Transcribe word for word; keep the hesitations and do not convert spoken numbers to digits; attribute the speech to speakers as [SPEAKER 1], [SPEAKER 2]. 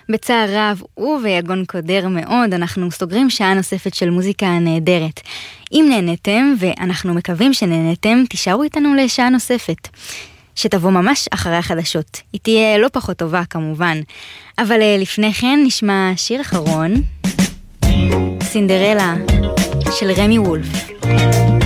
[SPEAKER 1] בצער רב וביגון קודר מאוד, אנחנו סוגרים שעה נוספת של מוזיקה נהדרת. אם נהנתם, ואנחנו מקווים שנהנתם, תישארו איתנו לשעה נוספת, שתבוא ממש אחרי החדשות. היא תהיה לא פחות טובה כמובן. אבל לפני כן נשמע שיר אחרון, סינדרלה של רמי וולף.